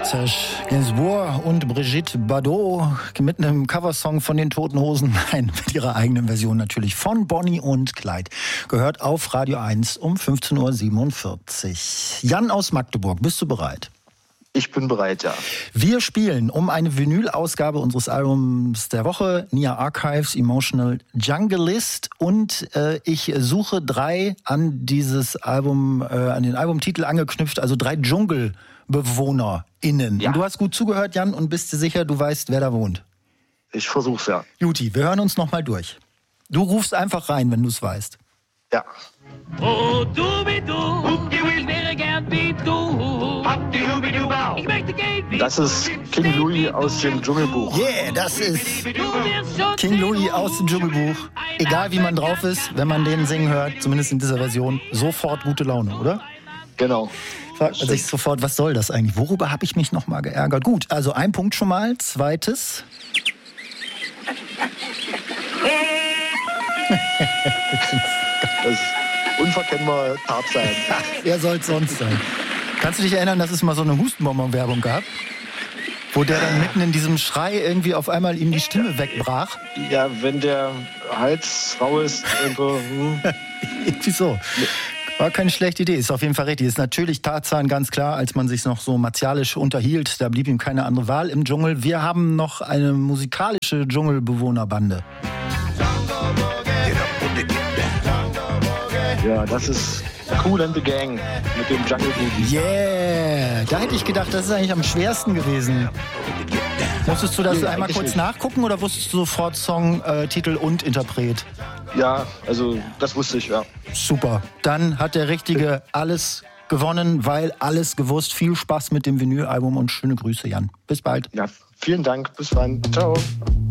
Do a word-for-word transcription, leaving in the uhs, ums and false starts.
Serge Gainsbourg und Brigitte Bardot mit einem Coversong von den Toten Hosen, nein, mit ihrer eigenen Version natürlich, von Bonnie und Clyde. Gehört auf Radio eins um fünfzehn Uhr siebenundvierzig. Jan aus Magdeburg, bist du bereit? Ich bin bereit, ja. Wir spielen um eine Vinyl-Ausgabe unseres Albums der Woche, Nia Archives, Emotional Junglist. Und äh, ich suche drei an dieses Album, äh, an den Albumtitel angeknüpft, also drei DschungelbewohnerInnen. Ja. Und du hast gut zugehört, Jan, und bist dir sicher, du weißt, wer da wohnt? Ich versuch's, ja. Juti, wir hören uns nochmal durch. Du rufst einfach rein, wenn du es weißt. Ja. Oh, du wie du, ich wäre gern wie du. Ich möchte gehen wie Das ist King Louis aus dem Dschungelbuch. Yeah, das ist King Louis aus dem Dschungelbuch. Egal wie man drauf ist, wenn man den singen hört, zumindest in dieser Version, sofort gute Laune, oder? Genau. Fragt man sich sofort, was soll das eigentlich? Worüber habe ich mich nochmal geärgert? Gut, also ein Punkt schon mal. Zweites. Das ist unverkennbar Tarzan. Wer soll es sonst sein? Kannst du dich erinnern, dass es mal so eine Hustenbonbon-Werbung gab? Wo der dann mitten in diesem Schrei irgendwie auf einmal ihm die Stimme wegbrach? Ja, wenn der Hals rau ist. Und so, hm. Irgendwie so. War keine schlechte Idee, ist auf jeden Fall richtig. Ist natürlich Tarzan, ganz klar, als man sich noch so martialisch unterhielt. Da blieb ihm keine andere Wahl im Dschungel. Wir haben noch eine musikalische Dschungelbewohnerbande. Ja, das ist Kool and the Gang mit dem Jungle Boogie. Yeah, da hätte ich gedacht, das ist eigentlich am schwersten gewesen. Musstest du das Nee, einmal eigentlich kurz nicht. nachgucken oder wusstest du sofort Song, äh, Titel und Interpret? Ja, also das wusste ich, ja. Super. Dann hat der Richtige alles gewonnen, weil alles gewusst. Viel Spaß mit dem Vinylalbum und schöne Grüße, Jan. Bis bald. Ja, vielen Dank. Bis dann. Ciao.